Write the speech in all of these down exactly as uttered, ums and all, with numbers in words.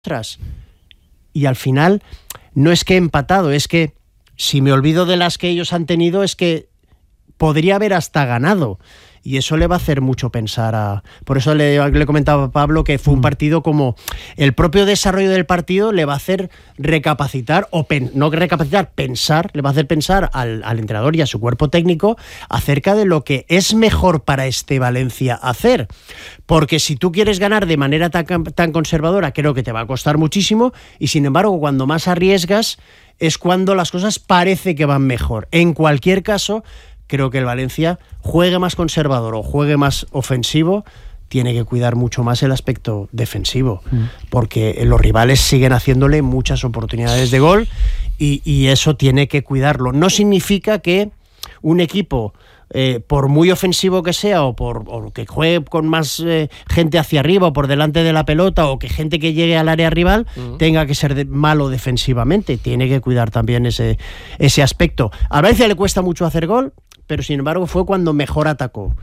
otras. Y al final no es que he empatado, es que si me olvido de las que ellos han tenido, es que podría haber hasta ganado. Y eso le va a hacer mucho pensar a... Por eso le, le comentaba a Pablo que fue un partido como... El propio desarrollo del partido le va a hacer recapacitar, o pen, no recapacitar, pensar, le va a hacer pensar al, al entrenador y a su cuerpo técnico acerca de lo que es mejor para este Valencia hacer. Porque si tú quieres ganar de manera tan, tan conservadora, creo que te va a costar muchísimo, y sin embargo, cuando más arriesgas, es cuando las cosas parece que van mejor. En cualquier caso... Creo que el Valencia, juegue más conservador o juegue más ofensivo, tiene que cuidar mucho más el aspecto defensivo, mm. porque los rivales siguen haciéndole muchas oportunidades de gol y, y eso tiene que cuidarlo. No significa que un equipo, eh, por muy ofensivo que sea o, por, o que juegue con más eh, gente hacia arriba o por delante de la pelota o que gente que llegue al área rival, mm. tenga que ser de, malo defensivamente. Tiene que cuidar también ese, ese aspecto. A Valencia le cuesta mucho hacer gol, pero sin embargo fue cuando mejor atacó.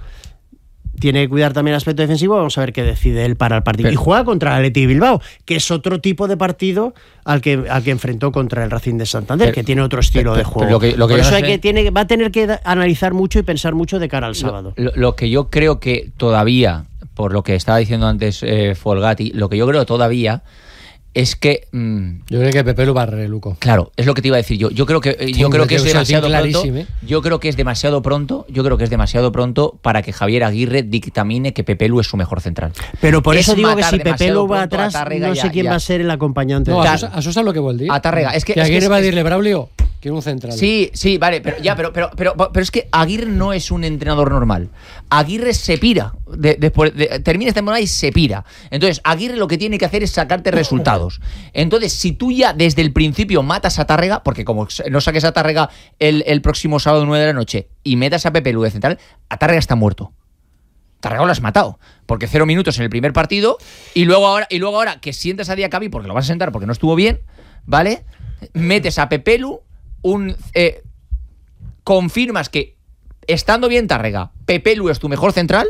Tiene que cuidar también el aspecto defensivo, vamos a ver qué decide él para el partido. Pero, y juega contra el Athletic Bilbao, que es otro tipo de partido al que, al que enfrentó contra el Racing de Santander, pero, que tiene otro estilo pero, de juego. Lo que, lo que Por eso hay sé... que tiene, va a tener que analizar mucho y pensar mucho de cara al sábado. Lo, lo que yo creo que todavía, por lo que estaba diciendo antes eh, Folgati, lo que yo creo todavía es que mmm, yo creo que Pepe lo barre, Luco. Claro, es lo que te iba a decir yo. Yo creo que eh, yo creo que es demasiado pronto. Yo creo que es demasiado pronto. Yo creo que es demasiado pronto para que Javier Aguirre dictamine que Pepe Lu es su mejor central. Pero por es eso digo que si Pepe Lu va atrás, no sé ya, quién ya. va a ser el acompañante. No, a eso, a eso es a lo que vol dir. A Tàrrega. Es que, que es Aguirre que, va a es, decirle, Braulio, quiero un central. Sí, sí, vale, pero ya, pero, pero, pero, pero es que Aguirre no es un entrenador normal. Aguirre se pira. De, después de, termina esta temporada y se pira. Entonces, Aguirre lo que tiene que hacer es sacarte resultados. Entonces, si tú ya desde el principio matas a Tàrrega, porque como no saques a Tàrrega el, el próximo sábado nueve de la noche y metas a Pepe Lu de central, a Tàrrega está muerto. Tàrrega lo has matado, porque cero minutos en el primer partido y luego ahora, y luego ahora que sientas a Diacabí porque lo vas a sentar porque no estuvo bien, ¿vale? Metes a Pepe Lu, un, eh, confirmas que estando bien Tàrrega, Pepe Lu es tu mejor central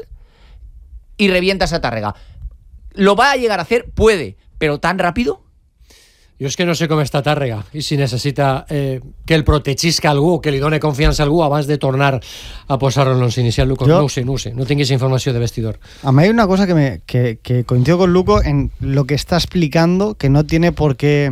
y revientas a Tàrrega. ¿Lo va a llegar a hacer? Puede, pero ¿tan rápido? Jo és que no sé com està Tàrrega i si necessita eh, que el protegisca algú, que li doni confiança a algú abans de tornar a posar-lo en l'once inicial. Luco, no ho sé, no ho sé, no tinguis informació de vestidor. A mí hay una cosa que, me, que, que coincido con Luco en lo que está explicando, que no tiene por qué,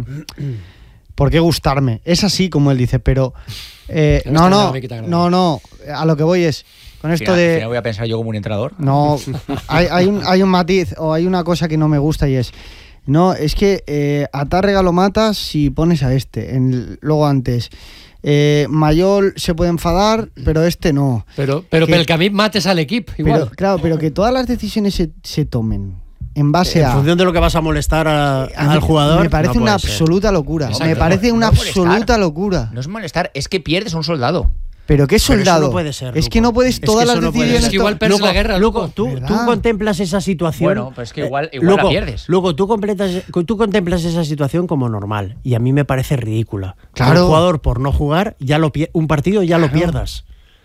por qué gustarme. Es así como él dice, pero eh, no, no, no, no, a lo que voy es con esto al final, de... Al final voy a pensar yo como un entrenador. No, hay, hay, un, hay un matiz o hay una cosa que no me gusta y es... No, es que eh, a Tàrrega lo matas si pones a este. En, luego antes, eh, Mayol se puede enfadar, pero este no. Pero, pero que, pel camí mates al equipo, igual. Pero, claro, pero que todas las decisiones se, se tomen en base en a... En función de lo que vas a molestar a, a al jugador. Me parece no una absoluta ser. locura. Exacto. Me parece una no absoluta molestar. locura. No es molestar, es que pierdes a un soldado. Pero qué soldado. Pero no puede ser, es que no puedes todas es que las decisiones. Es que igual pierdes la guerra, Luco. Tú, tú contemplas esa situación. Bueno, pero es que igual, igual Luco, la pierdes. Luego tú, tú contemplas esa situación como normal y a mí me parece ridícula. Claro. Un jugador por no jugar, ya lo un partido ya claro. lo pierdas.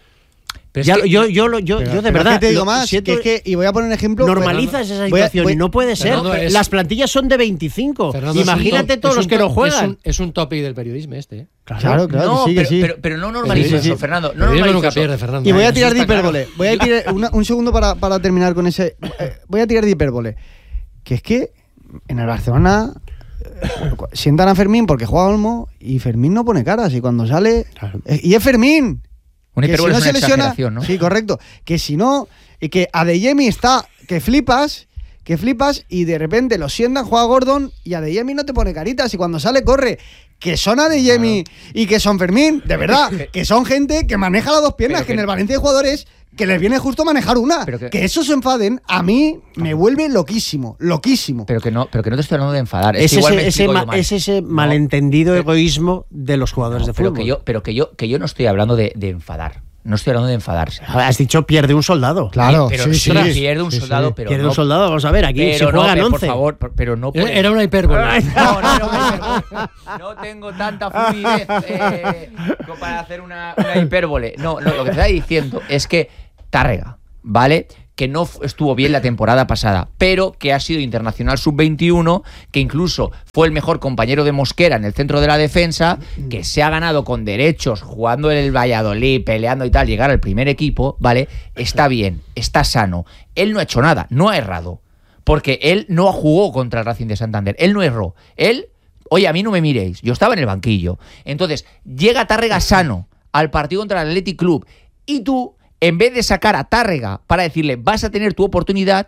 Pero ya, es que, yo, yo, yo, yo, pero, yo de pero verdad te digo lo, más, siento, que es que, y voy a poner un ejemplo. Normalizas Fernando, esa situación voy a, voy, y no puede ser. Fernando, es, las plantillas son de veinticinco. Fernando, Imagínate top, todos los que top, no juegan. Es un, es un topic del periodismo este. ¿eh? Claro, claro. No, que sí, pero, que sí. pero, pero no normalices sí, sí, sí. eso, Fernando. No normalices nunca eso. pierde, Fernando. Y voy a tirar eh, de hipérbole. Voy a tirar una, un segundo para, para terminar con ese. Eh, voy a tirar de hipérbole. Que es que en el Barcelona eh, sientan a Fermín porque juega Olmo y Fermín no pone caras. Y cuando sale. Claro. Eh, y es Fermín. Un hipérbole si no es una exageración, ¿no? Sí, correcto. Que si no, y que Adeyemi está, que flipas, que flipas, y de repente lo sientan, juega Gordon, y Adeyemi no te pone caritas, y cuando sale, corre. Que son Adeyemi claro. y que son Fermín, de verdad, que son gente que maneja las dos piernas, que, que en el Valencia hay jugadores que les viene justo manejar una. Que, que esos se enfaden, a mí me vuelve loquísimo, loquísimo. Pero que no, pero que no te estoy hablando de enfadar. Es, es, que igual ese, me ese ma, mal. es ese no, malentendido pero, egoísmo de los jugadores no, de pero fútbol. Que yo, pero que yo, que yo no estoy hablando de, de enfadar. No estoy hablando de enfadarse. Has dicho pierde un soldado. Claro, pero sí, sí, sí, pierde un sí, soldado, sí. pero pierde no, un soldado, vamos a ver, aquí pero se no, juegan once. Por favor, pero no puede. Era una hipérbole. No, no, no, no tengo tanta fluidez eh, como para hacer una, una hipérbole. No, no, lo que te está diciendo es que Tàrrega, ¿vale? que no estuvo bien la temporada pasada, pero que ha sido internacional sub veintiuno, que incluso fue el mejor compañero de Mosquera en el centro de la defensa, que se ha ganado con derechos, jugando en el Valladolid, peleando y tal, llegar al primer equipo, ¿vale? Está bien, está sano. Él no ha hecho nada, no ha errado, porque él no jugó contra el Racing de Santander, él no erró, él, oye, a mí no me miréis, yo estaba en el banquillo. Entonces, llega Tárrega sano al partido contra el Athletic Club, y tú, en vez de sacar a Tárrega para decirle, vas a tener tu oportunidad,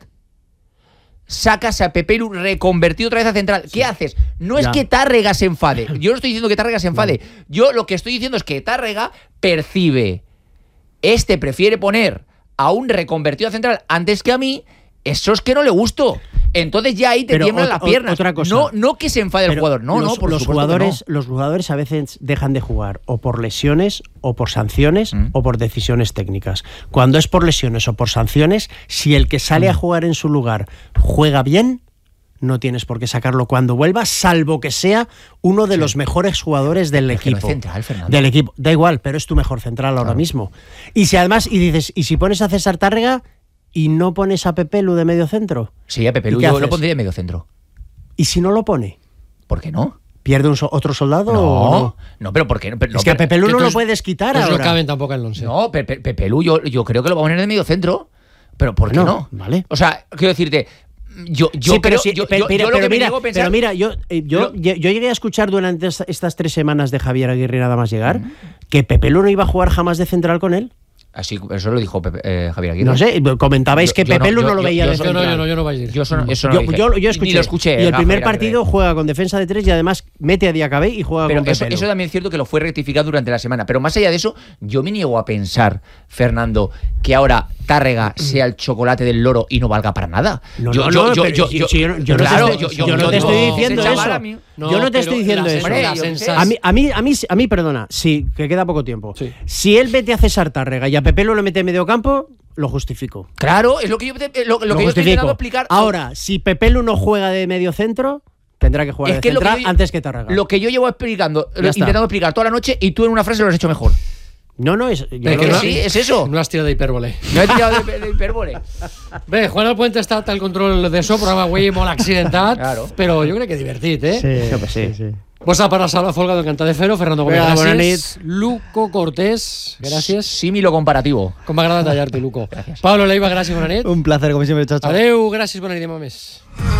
sacas a Pepe Lu reconvertido otra vez a central. ¿Qué haces? No es Ya. que Tárrega se enfade. Yo no estoy diciendo que Tárrega se enfade. Yo lo que estoy diciendo es que Tárrega percibe, este prefiere poner a un reconvertido a central antes que a mí, eso es que no le gustó. Entonces ya ahí te Pero tiemblan ot- las piernas. otra cosa. No, no que se enfade el Pero jugador. No, los, no, por los supuesto que jugadores, no. los jugadores a veces dejan de jugar o por lesiones, o por sanciones, Mm. o por decisiones técnicas. Cuando es por lesiones o por sanciones, si el que sale Mm. a jugar en su lugar juega bien, no tienes por qué sacarlo cuando vuelva, salvo que sea uno de los mejores jugadores del Es que no equipo. es central, Fernando. Del equipo. Da igual, pero es tu mejor central ahora Claro. mismo. Y si además, y dices, y si pones a César Tárrega y no pones a Pepe Lu de medio centro, Sí, a Pepe Lu ¿Y qué yo lo haces? pondría en medio centro. y si no lo pone, ¿Por qué no? ¿pierde un so- otro soldado No, o no? no, pero ¿por qué no? Pero, Es no, que a pero- Pepe Lu no lo entonces- puedes quitar Pues no ahora. caben tampoco en el once. No, Pepe, Pepe Lu, yo, yo creo que lo va a poner en medio centro. Pero ¿por qué Bueno, no? vale. O sea, quiero decirte, yo, yo Sí, pero creo, sí, yo, pero, yo- pero- yo lo pero que me mira, niego a pensar... pero mira, yo, eh, yo, Lo- yo llegué a escuchar durante esta- estas tres semanas de Javier Aguirre nada más llegar que Pepe Lu no iba a jugar jamás de central con él. Así, eso lo dijo Pepe- eh, Javier Aguirre. No sé, comentabais Yo- que yo Pepe no, Lu yo- no lo yo- veía yo de soy- Yo no, central. yo no, yo no vais a decir. Yo eso no, eso no Yo, lo dije. yo- yo escuché. Ni lo escuché. Y el Javier primer Aguirre. partido juega con defensa de tres y además mete a Diacabé y juega Pero con eso, Pepe Lu. eso también es cierto que lo fue rectificado durante la semana. Pero más allá de eso, yo me niego a pensar, Fernando, que ahora Tárrega sea el chocolate del loro y no valga para nada. No, yo, no, yo, no, yo, pero yo, si- yo- si yo no- yo no te claro, estoy- yo- yo yo- no yo te estoy digo, diciendo ese eso. chaval a mí- Yo no te estoy pero diciendo la eso. sen- la Hombre, yo qué sé. sensación- A mí, a mí, a mí, a mí, perdona, sí, que queda poco tiempo. Sí. Si él vete a César Tárrega y a Pepe Lu lo mete en medio campo, lo justifico. Claro, es lo que yo, te- lo, lo Lo que yo estoy justifico. intentando explicar. Ahora, si Pepe Lu no juega de medio centro, tendrá que jugar es de que lo que central yo- antes que Tárrega. Lo que yo llevo explicando, Ya está. intentando explicar toda la noche y tú en una frase lo has hecho mejor. No, no, es, yo Eh, lo que que veo no- sí, así. es eso. No has tirado de hipérbole. No he tirado de, de hipérbole. Bé, Juan Alpuente està al control d'això, programa avui molt accidentat, Claro. però jo crec que divertit, eh? Yo que sí. Vos a parar Salva Folgado, encantat de fer-ho. Fernando Gómez, Vinga, bona gràcies. Luco Cortés, gràcies. Símilo comparativo. Com m'agrada tallar-te, Luco. Pablo Leiva, gràcies, bona nit. Un placer, como siempre, chao, chao. Adeu, gràcies, bona nit, demà més.